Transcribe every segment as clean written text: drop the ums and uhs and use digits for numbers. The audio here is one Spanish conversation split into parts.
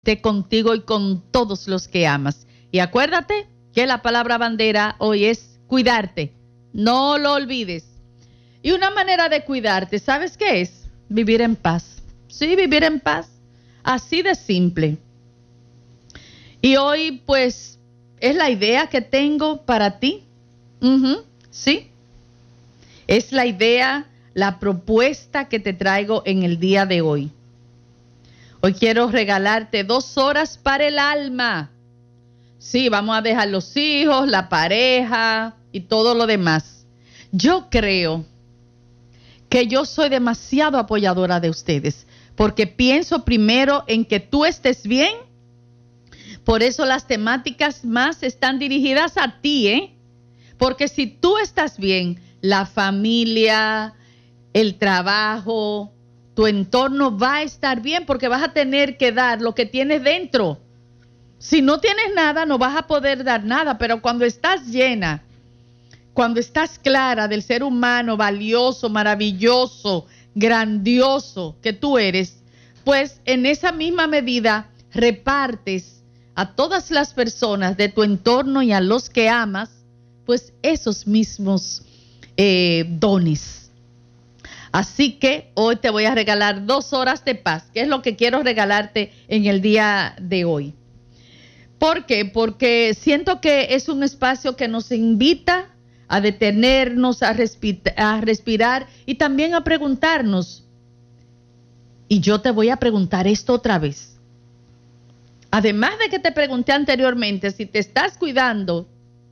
contigo y con todos los que amas. Y acuérdate que la palabra bandera hoy es cuidarte. No lo olvides. Y una manera de cuidarte, ¿sabes qué es? Vivir en paz. Sí, vivir en paz. Así de simple. Y hoy, pues, es la idea que tengo para ti. Sí. Es la idea, la propuesta que te traigo en el día de hoy. Hoy quiero regalarte 2 horas para el alma. Sí, vamos a dejar los hijos, la pareja y todo lo demás. Yo creo que yo soy demasiado apoyadora de ustedes, porque pienso primero en que tú estés bien. Por eso las temáticas más están dirigidas a ti, ¿eh? Porque si tú estás bien, la familia, el trabajo, tu entorno va a estar bien, porque vas a tener que dar lo que tienes dentro. Si no tienes nada, no vas a poder dar nada, pero cuando estás llena, cuando estás clara del ser humano valioso, maravilloso, grandioso que tú eres, pues en esa misma medida repartes a todas las personas de tu entorno y a los que amas, pues esos mismos dones. Así que hoy te voy a regalar 2 horas de paz, que es lo que quiero regalarte en el día de hoy. ¿Por qué? Porque siento que es un espacio que nos invita a detenernos, a respirar y también a preguntarnos. Y yo te voy a preguntar esto otra vez. Además de que te pregunté anteriormente si te estás cuidando,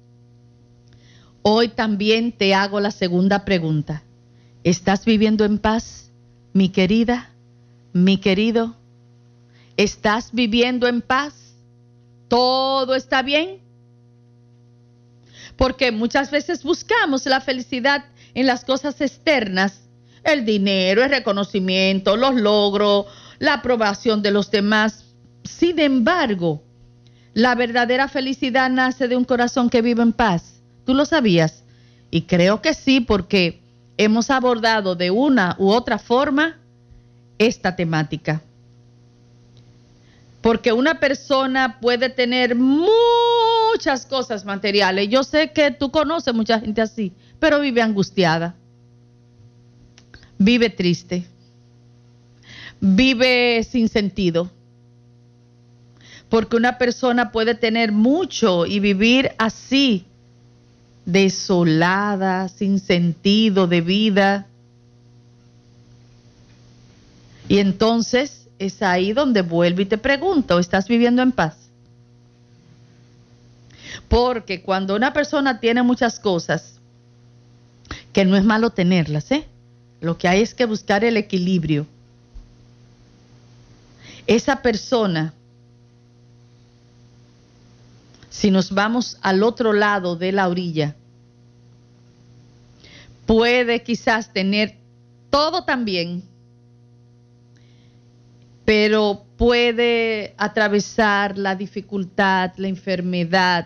hoy también te hago la segunda pregunta. ¿Estás viviendo en paz, mi querida, mi querido? ¿Estás viviendo en paz? ¿Todo está bien? Porque muchas veces buscamos la felicidad en las cosas externas, el dinero, el reconocimiento, los logros, la aprobación de los demás. Sin embargo, la verdadera felicidad nace de un corazón que vive en paz. ¿Tú lo sabías? Y creo que sí, porque hemos abordado de una u otra forma esta temática. Porque una persona puede tener muchas cosas materiales. Yo sé que tú conoces mucha gente así, pero vive angustiada, vive triste, vive sin sentido. Porque una persona puede tener mucho y vivir así, desolada, sin sentido de vida. Y entonces es ahí donde vuelvo y te pregunto, ¿estás viviendo en paz? Porque cuando una persona tiene muchas cosas, que no es malo tenerlas, lo que hay es que buscar el equilibrio. Esa persona, si nos vamos al otro lado de la orilla, puede quizás tener todo también, pero puede atravesar la dificultad, la enfermedad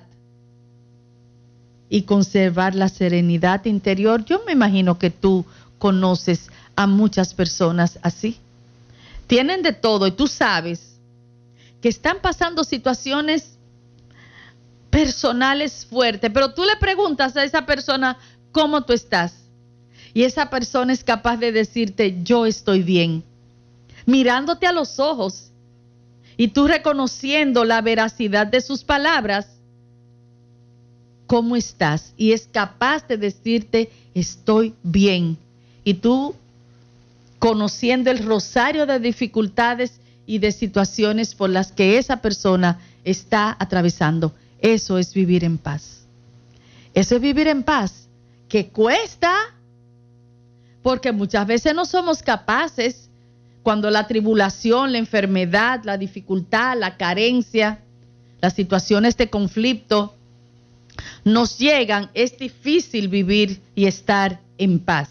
y conservar la serenidad interior. Yo me imagino que tú conoces a muchas personas así. Tienen de todo y tú sabes que están pasando situaciones personales fuertes, pero tú le preguntas a esa persona cómo tú estás y esa persona es capaz de decirte yo estoy bien, mirándote a los ojos y tú reconociendo la veracidad de sus palabras. ¿Cómo estás? Y es capaz de decirte estoy bien, y tú conociendo el rosario de dificultades y de situaciones por las que esa persona está atravesando. Eso es vivir en paz. Eso es vivir en paz, que cuesta, porque muchas veces no somos capaces, cuando la tribulación, la enfermedad, la dificultad, la carencia, las situaciones de conflicto nos llegan, es difícil vivir y estar en paz.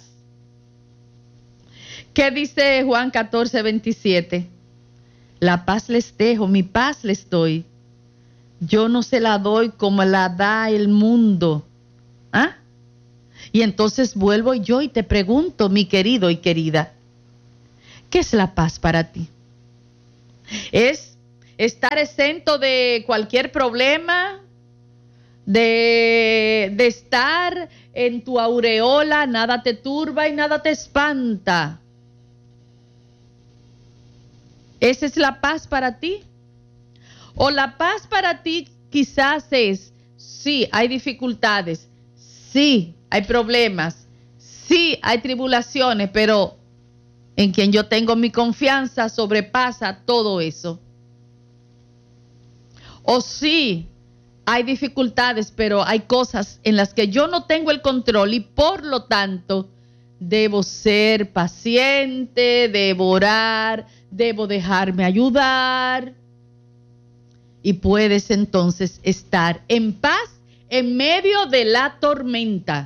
¿Qué dice Juan 14:27? La paz les dejo, mi paz les doy. Yo no se la doy como la da el mundo. ¿Ah? Y entonces vuelvo yo y te pregunto, mi querido y querida, ¿qué es la paz para ti? ¿Es estar exento de cualquier problema, de estar en tu aureola, nada te turba y nada te espanta. ¿Esa es la paz para ti? O la paz para ti quizás es, sí, hay dificultades, sí, hay problemas, sí, hay tribulaciones, pero en quien yo tengo mi confianza sobrepasa todo eso. O sí, hay dificultades, pero hay cosas en las que yo no tengo el control y por lo tanto debo ser paciente, debo orar, debo dejarme ayudar. Y puedes entonces estar en paz en medio de la tormenta.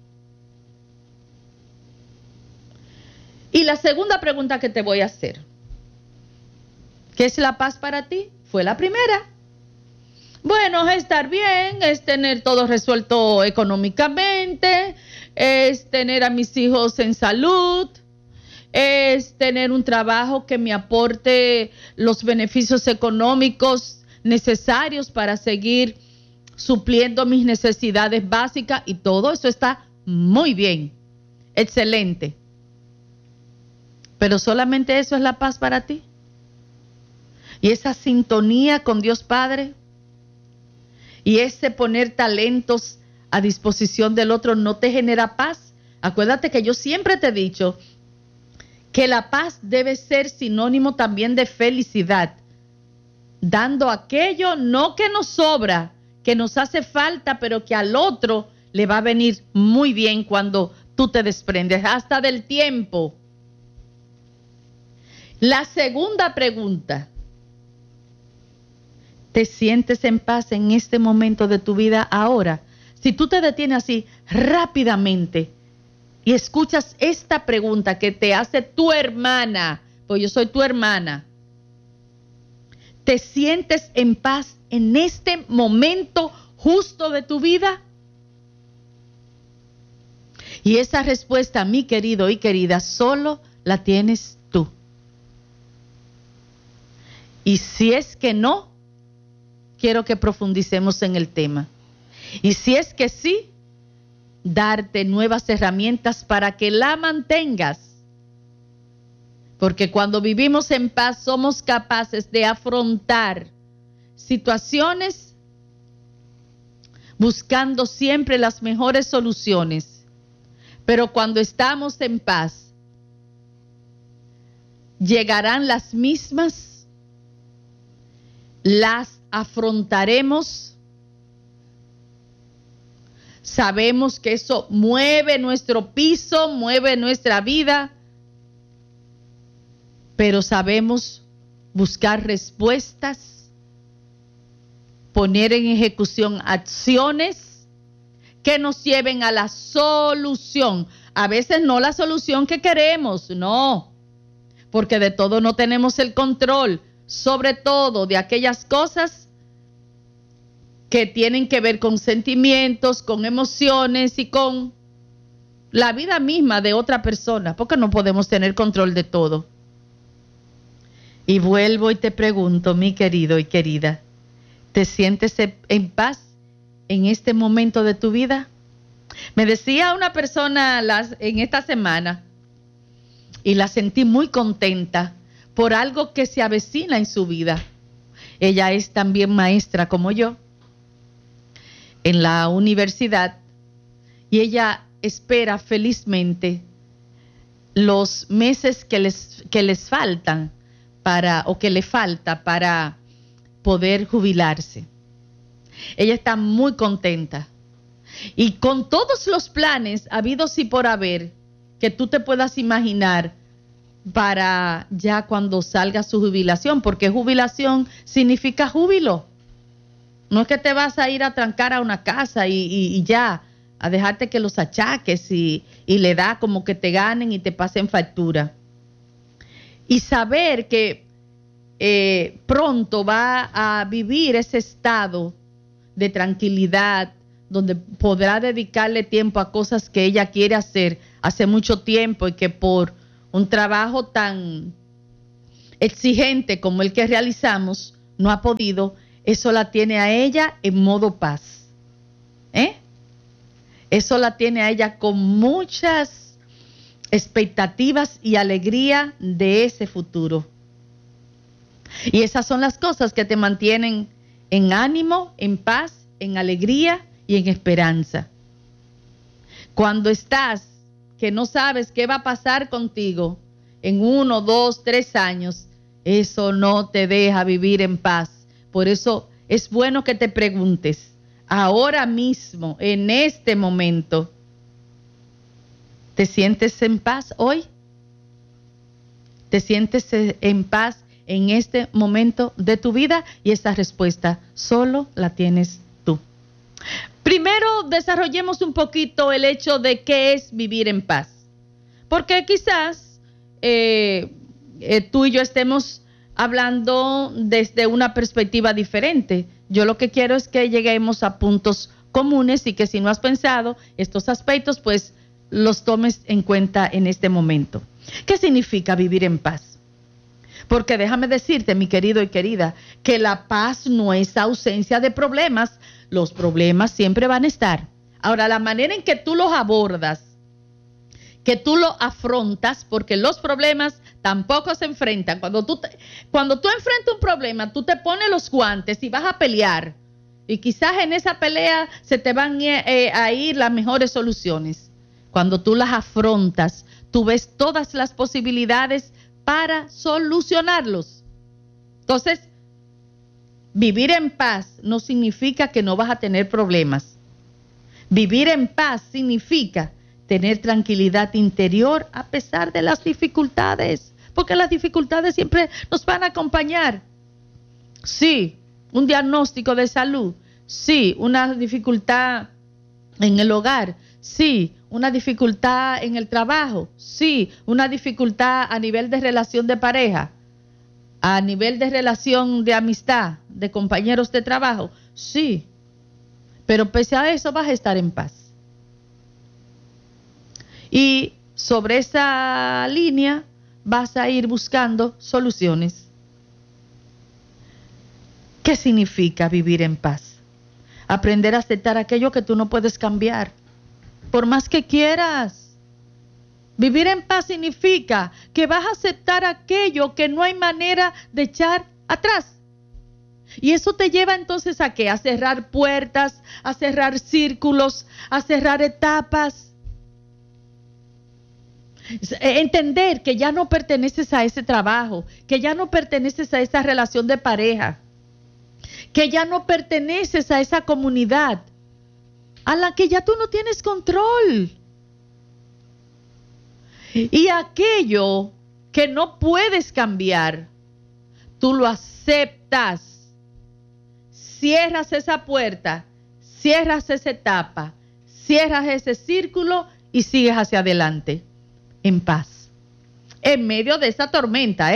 Y la segunda pregunta que te voy a hacer, ¿qué es la paz para ti? Fue la primera. Bueno, es estar bien, es tener todo resuelto económicamente, es tener a mis hijos en salud, es tener un trabajo que me aporte los beneficios económicos necesarios para seguir supliendo mis necesidades básicas, y todo eso está muy bien, excelente. Pero solamente eso es la paz para ti. Y esa sintonía con Dios Padre y ese poner talentos a disposición del otro no te genera paz. Acuérdate que yo siempre te he dicho que la paz debe ser sinónimo también de felicidad, dando aquello no que nos sobra, que nos hace falta, pero que al otro le va a venir muy bien cuando tú te desprendes, hasta del tiempo. La segunda pregunta, ¿te sientes en paz en este momento de tu vida ahora? Si tú te detienes así rápidamente y escuchas esta pregunta que te hace tu hermana, pues yo soy tu hermana, ¿te sientes en paz en este momento justo de tu vida? Y esa respuesta, mi querido y querida, solo la tienes tú. Y si es que no, quiero que profundicemos en el tema. Y si es que sí, darte nuevas herramientas para que la mantengas. Porque cuando vivimos en paz somos capaces de afrontar situaciones buscando siempre las mejores soluciones. Pero cuando estamos en paz, llegarán las mismas, las afrontaremos. Sabemos que eso mueve nuestro piso, mueve nuestra vida, pero sabemos buscar respuestas, poner en ejecución acciones que nos lleven a la solución. A veces no la solución que queremos, no, porque de todo no tenemos el control, sobre todo de aquellas cosas que tienen que ver con sentimientos, con emociones y con la vida misma de otra persona, porque no podemos tener control de todo. Y vuelvo y te pregunto, mi querido y querida, ¿te sientes en paz en este momento de tu vida? Me decía una persona en esta semana, y la sentí muy contenta por algo que se avecina en su vida. Ella es también maestra como yo en la universidad, y ella espera felizmente los meses que les faltan que le falta para poder jubilarse. Ella está muy contenta y con todos los planes habidos y por haber que tú te puedas imaginar para ya cuando salga su jubilación, porque jubilación significa júbilo. No es que te vas a ir a trancar a una casa y ya, a dejarte que los achaques y le da como que te ganen y te pasen factura. Y saber que pronto va a vivir ese estado de tranquilidad, donde podrá dedicarle tiempo a cosas que ella quiere hacer hace mucho tiempo y que por un trabajo tan exigente como el que realizamos, no ha podido, eso la tiene a ella en modo paz. Eso la tiene a ella con muchas expectativas y alegría de ese futuro. Y esas son las cosas que te mantienen en ánimo, en paz, en alegría y en esperanza. Cuando estás que no sabes qué va a pasar contigo en 1, 2, 3 años, eso no te deja vivir en paz. Por eso es bueno que te preguntes, ahora mismo, en este momento, ¿te sientes en paz hoy? ¿Te sientes en paz en este momento de tu vida? Y esa respuesta solo la tienes tú. Primero, desarrollemos un poquito el hecho de qué es vivir en paz. Porque quizás tú y yo estemos hablando desde una perspectiva diferente. Yo lo que quiero es que lleguemos a puntos comunes y que si no has pensado estos aspectos, pues los tomes en cuenta en este momento. ¿Qué significa vivir en paz? Porque déjame decirte, mi querido y querida, que la paz no es ausencia de problemas. Los problemas siempre van a estar. Ahora, la manera en que tú los abordas, que tú los afrontas, porque los problemas tampoco se enfrentan. Cuando tú enfrentas un problema, tú te pones los guantes y vas a pelear. Y quizás en esa pelea se te van a ir las mejores soluciones. Cuando tú las afrontas, tú ves todas las posibilidades para solucionarlos. Entonces, vivir en paz no significa que no vas a tener problemas. Vivir en paz significa tener tranquilidad interior a pesar de las dificultades, porque las dificultades siempre nos van a acompañar. Sí, un diagnóstico de salud, sí, una dificultad en el hogar, sí, una dificultad en el trabajo, sí, una dificultad a nivel de relación de pareja, a nivel de relación de amistad, de compañeros de trabajo, sí, pero pese a eso vas a estar en paz. Y sobre esa línea vas a ir buscando soluciones. ¿Qué significa vivir en paz? Aprender a aceptar aquello que tú no puedes cambiar, por más que quieras. Vivir en paz significa que vas a aceptar aquello que no hay manera de echar atrás. Y eso te lleva entonces ¿a qué? A cerrar puertas, a cerrar círculos, a cerrar etapas. Entender que ya no perteneces a ese trabajo, que ya no perteneces a esa relación de pareja, que ya no perteneces a esa comunidad a la que ya tú no tienes control. Y aquello que no puedes cambiar, tú lo aceptas. Cierras esa puerta, cierras esa etapa, cierras ese círculo y sigues hacia adelante. En paz, en medio de esa tormenta,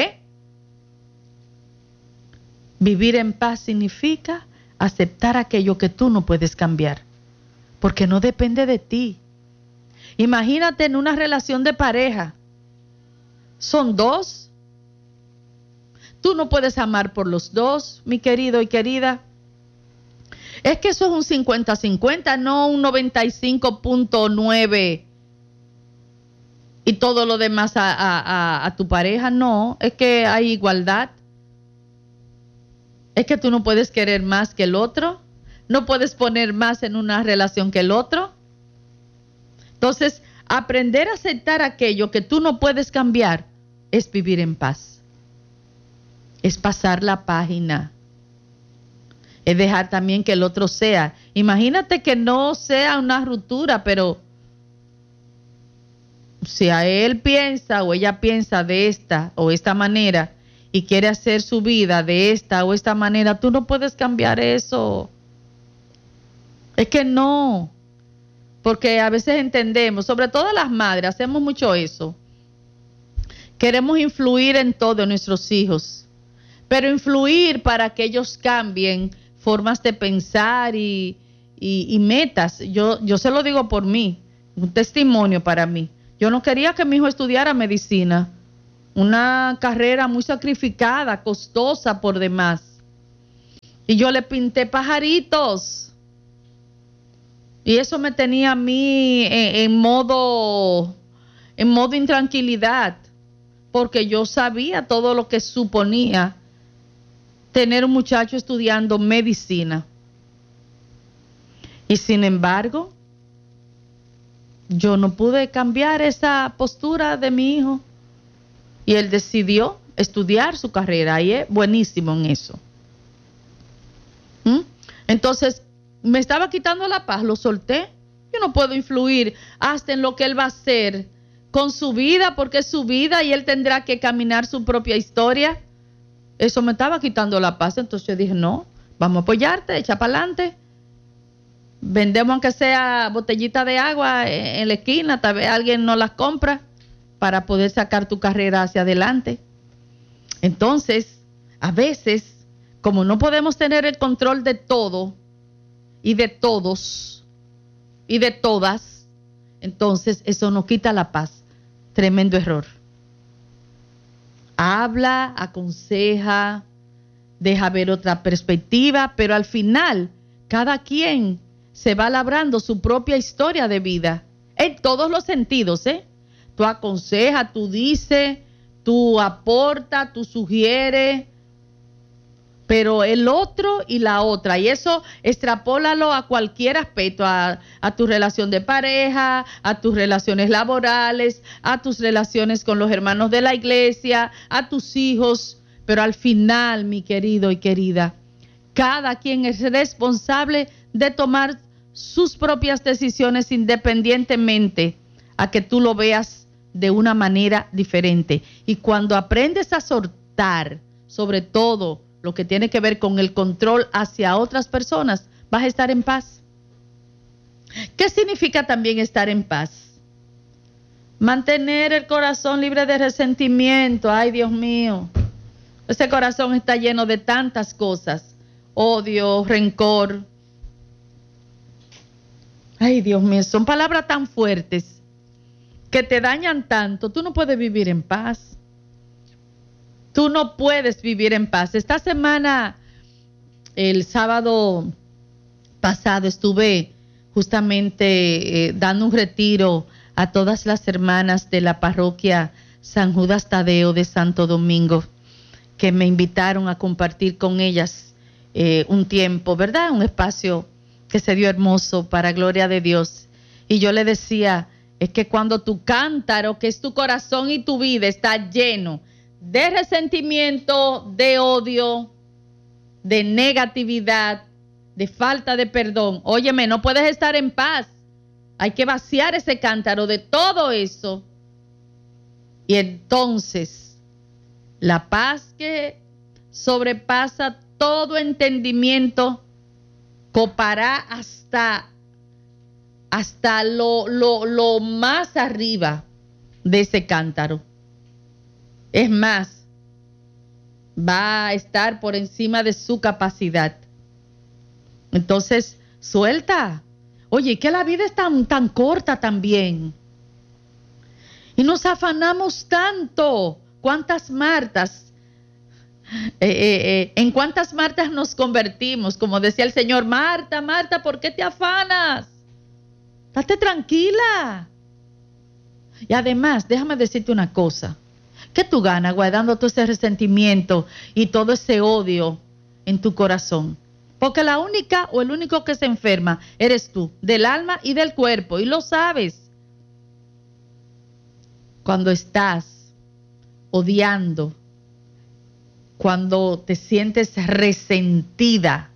Vivir en paz significa aceptar aquello que tú no puedes cambiar, porque no depende de ti. Imagínate en una relación de pareja, son dos, tú no puedes amar por los dos, mi querido y querida. Es que eso es un 50-50, no un 95.9 y todo lo demás a tu pareja. No, es que hay igualdad. Es que tú no puedes querer más que el otro, no puedes poner más en una relación que el otro. Entonces, aprender a aceptar aquello que tú no puedes cambiar es vivir en paz. Es pasar la página. Es dejar también que el otro sea. Imagínate que no sea una ruptura, pero si a él piensa o ella piensa de esta o esta manera y quiere hacer su vida de esta o esta manera, tú no puedes cambiar eso. Es que no. Porque a veces entendemos, sobre todo las madres, hacemos mucho eso. Queremos influir en todos nuestros hijos, pero influir para que ellos cambien formas de pensar y metas. Yo se lo digo por mí, un testimonio para mí. Yo no quería que mi hijo estudiara medicina, una carrera muy sacrificada, costosa por demás. Y yo le pinté pajaritos. Y eso me tenía a mí en modo intranquilidad, porque yo sabía todo lo que suponía tener un muchacho estudiando medicina. Y sin embargo, yo no pude cambiar esa postura de mi hijo. Y él decidió estudiar su carrera y es buenísimo en eso. Entonces, me estaba quitando la paz, lo solté. Yo no puedo influir hasta en lo que él va a hacer con su vida, porque es su vida y él tendrá que caminar su propia historia. Eso me estaba quitando la paz. Entonces yo dije, no, vamos a apoyarte, echa para adelante. Vendemos aunque sea botellita de agua en la esquina, tal vez alguien no las compra para poder sacar tu carrera hacia adelante. Entonces, a veces, como no podemos tener el control de todo y de todos y de todas, entonces eso nos quita la paz. Tremendo error. Habla, aconseja, deja ver otra perspectiva, pero al final cada quien se va labrando su propia historia de vida en todos los sentidos, ¿eh? Tú aconsejas, tú dices, tú aportas, tú sugieres, pero el otro y la otra, y eso extrapólalo a cualquier aspecto, a tu relación de pareja, a tus relaciones laborales, a tus relaciones con los hermanos de la iglesia, a tus hijos, pero al final, mi querido y querida, cada quien es responsable de tomar sus propias decisiones independientemente a que tú lo veas de una manera diferente. Y cuando aprendes a soltar, sobre todo lo que tiene que ver con el control hacia otras personas, vas a estar en paz. ¿Qué significa también estar en paz? Mantener el corazón libre de resentimiento. Ay, Dios mío, ese corazón está lleno de tantas cosas: odio, rencor. Ay, Dios mío, son palabras tan fuertes que te dañan tanto. Tú no puedes vivir en paz. Tú no puedes vivir en paz. Esta semana, el sábado pasado, estuve justamente dando un retiro a todas las hermanas de la parroquia San Judas Tadeo de Santo Domingo, que me invitaron a compartir con ellas un tiempo, ¿verdad? Un espacio que se dio hermoso para gloria de Dios. Y yo le decía, es que cuando tu cántaro, que es tu corazón y tu vida, está lleno de resentimiento, de odio, de negatividad, de falta de perdón, óyeme, no puedes estar en paz. Hay que vaciar ese cántaro de todo eso. Y entonces, la paz que sobrepasa todo entendimiento copará hasta lo más arriba de ese cántaro. Es más, va a estar por encima de su capacidad. Entonces, suelta. Oye, que la vida es tan corta también. Y nos afanamos tanto. ¿Cuántas Martas? ¿En cuántas Martas nos convertimos? Como decía el Señor, Marta, Marta, ¿por qué te afanas? Date tranquila. Y además, déjame decirte una cosa. ¿Qué tú ganas guardando todo ese resentimiento y todo ese odio en tu corazón? Porque la única o el único que se enferma eres tú, del alma y del cuerpo, y lo sabes. Cuando estás odiando, cuando te sientes resentida,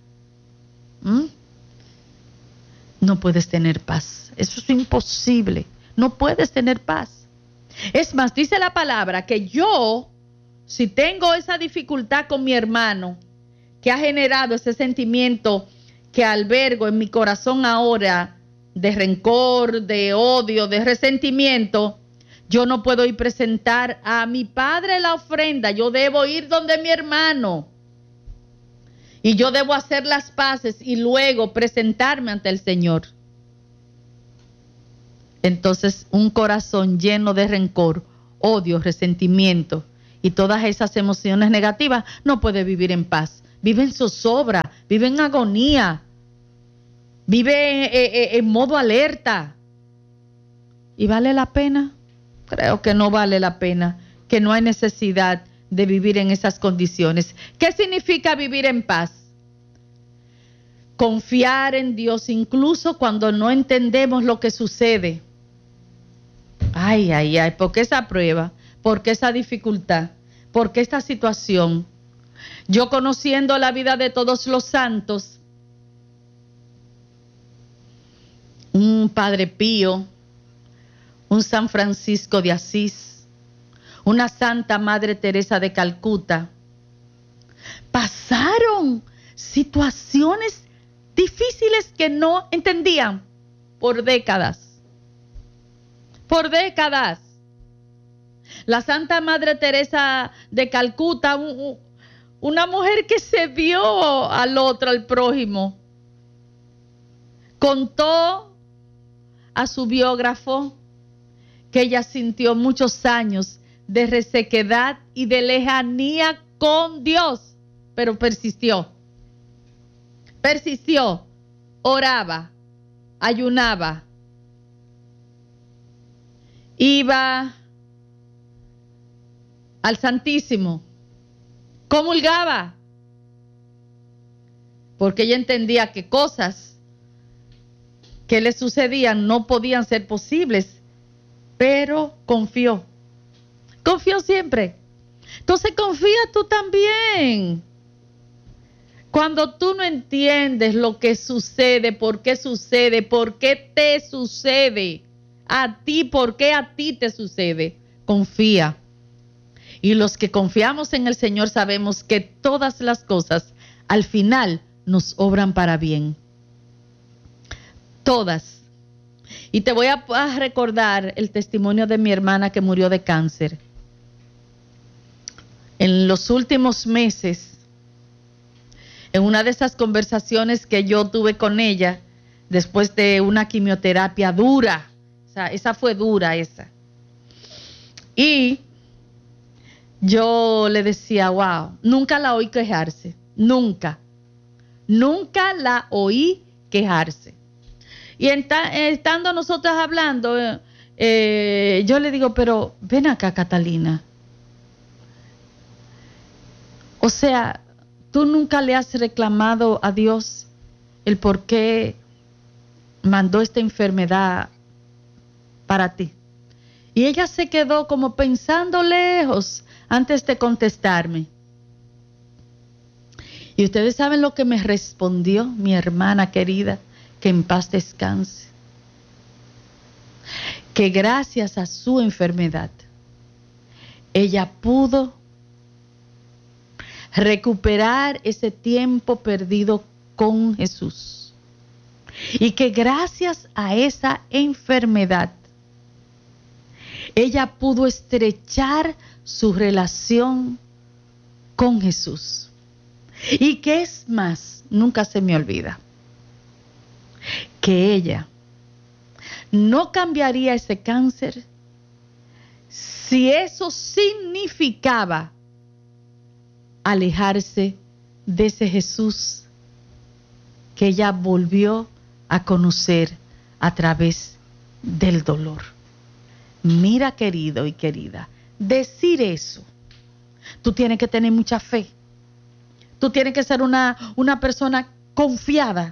no puedes tener paz. Eso es imposible. No puedes tener paz. Es más, dice la palabra que yo, si tengo esa dificultad con mi hermano, que ha generado ese sentimiento que albergo en mi corazón ahora, de rencor, de odio, de resentimiento, yo no puedo ir presentar a mi padre la ofrenda. Yo debo ir donde mi hermano. Y yo debo hacer las paces y luego presentarme ante el Señor. Entonces, un corazón lleno de rencor, odio, resentimiento y todas esas emociones negativas no puede vivir en paz. Vive en zozobra, vive en agonía, vive en modo alerta. ¿Y vale la pena? Creo que no vale la pena, que no hay necesidad de vivir en esas condiciones. ¿Qué significa vivir en paz? Confiar en Dios incluso cuando no entendemos lo que sucede. Ay, ay, ay, ¿por qué esa prueba? ¿Por qué esa dificultad? ¿Por qué esta situación? Yo, conociendo la vida de todos los santos, un Padre Pío, un San Francisco de Asís, una Santa Madre Teresa de Calcuta, pasaron situaciones difíciles que no entendían por décadas. Por décadas. La Santa Madre Teresa de Calcuta, una mujer que se vio al otro, al prójimo, contó a su biógrafo que ella sintió muchos años de resequedad y de lejanía con Dios, pero persistió, oraba, ayunaba, iba al Santísimo, comulgaba, porque ella entendía que cosas que le sucedían no podían ser posibles, pero confió siempre. Entonces confía tú también. Cuando tú no entiendes lo que sucede, por qué te sucede a ti, por qué a ti te sucede, confía. Y los que confiamos en el Señor sabemos que todas las cosas al final nos obran para bien. Todas. Y te voy a recordar el testimonio de mi hermana que murió de cáncer. En los últimos meses, en una de esas conversaciones que yo tuve con ella, después de una quimioterapia dura, o sea, esa fue dura esa. Y yo le decía, wow, nunca la oí quejarse, nunca la oí quejarse. Y estando nosotras hablando, yo le digo, pero ven acá, Catalina. O sea, tú nunca le has reclamado a Dios el por qué mandó esta enfermedad para ti. Y ella se quedó como pensando lejos antes de contestarme. Y ustedes saben lo que me respondió mi hermana querida, que en paz descanse. Que gracias a su enfermedad, ella pudo recuperar ese tiempo perdido con Jesús. Y que gracias a esa enfermedad, ella pudo estrechar su relación con Jesús. Y que es más, nunca se me olvida, que ella no cambiaría ese cáncer si eso significaba alejarse de ese Jesús que ella volvió a conocer a través del dolor. Mira, querido y querida, decir eso, tú tienes que tener mucha fe. Tú tienes que ser una persona confiada.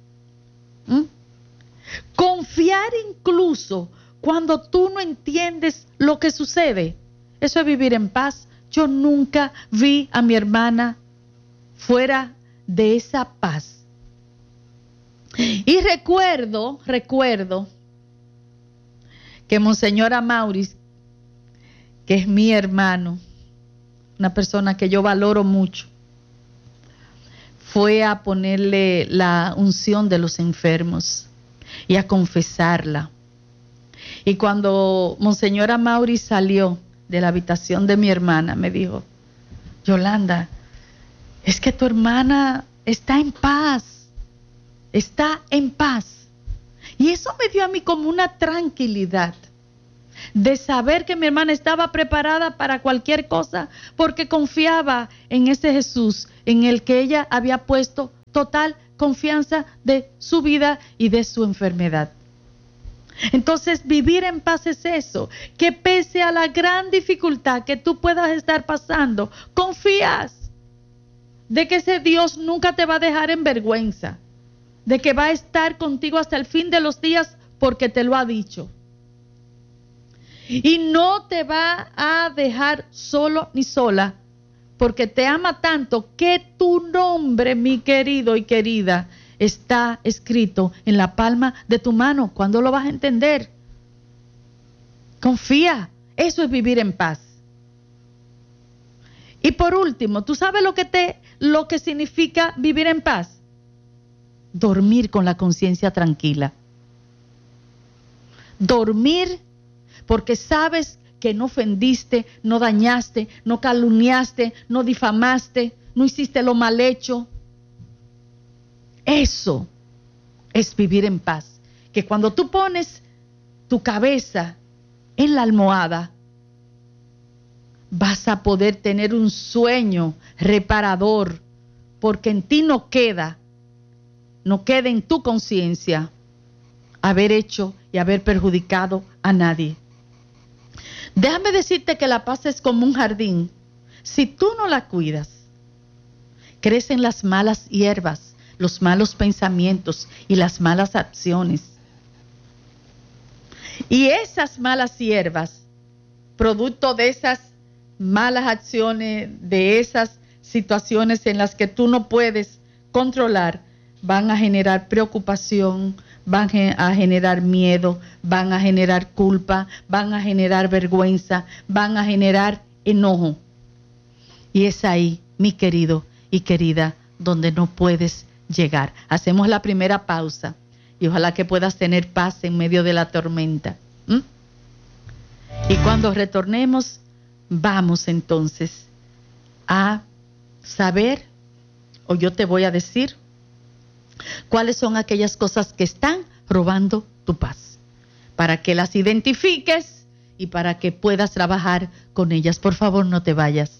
Confiar incluso cuando tú no entiendes lo que sucede. Eso es vivir en paz. Yo nunca vi a mi hermana fuera de esa paz. Y recuerdo que Monseñor Amauris, que es mi hermano, una persona que yo valoro mucho, fue a ponerle la unción de los enfermos y a confesarla. Y cuando Monseñor Amauris salió de la habitación de mi hermana, me dijo, Yolanda, es que tu hermana está en paz. Y eso me dio a mí como una tranquilidad de saber que mi hermana estaba preparada para cualquier cosa, porque confiaba en ese Jesús en el que ella había puesto total confianza de su vida y de su enfermedad. Entonces, vivir en paz es eso, que pese a la gran dificultad que tú puedas estar pasando, confías de que ese Dios nunca te va a dejar en vergüenza, de que va a estar contigo hasta el fin de los días porque te lo ha dicho. Y no te va a dejar solo ni sola, porque te ama tanto que tu nombre, mi querido y querida, está escrito en la palma de tu mano. ¿Cuándo lo vas a entender? Confía. Eso es vivir en paz. Y por último, ¿tú sabes lo que significa vivir en paz? Dormir con la conciencia tranquila. Dormir porque sabes que no ofendiste, no dañaste, no calumniaste, no difamaste, no hiciste lo mal hecho. Eso es vivir en paz. Que cuando tú pones tu cabeza en la almohada, vas a poder tener un sueño reparador, porque en ti no queda en tu conciencia haber hecho y haber perjudicado a nadie. Déjame decirte que la paz es como un jardín. Si tú no la cuidas, crecen las malas hierbas, los malos pensamientos y las malas acciones. Y esas malas hierbas, producto de esas malas acciones, de esas situaciones en las que tú no puedes controlar, van a generar preocupación, van a generar miedo, van a generar culpa, van a generar vergüenza, van a generar enojo. Y es ahí, mi querido y querida, donde no puedes llegar. Hacemos la primera pausa y ojalá que puedas tener paz en medio de la tormenta. Y cuando retornemos, vamos entonces a saber, o yo te voy a decir, cuáles son aquellas cosas que están robando tu paz, para que las identifiques y para que puedas trabajar con ellas. Por favor, no te vayas.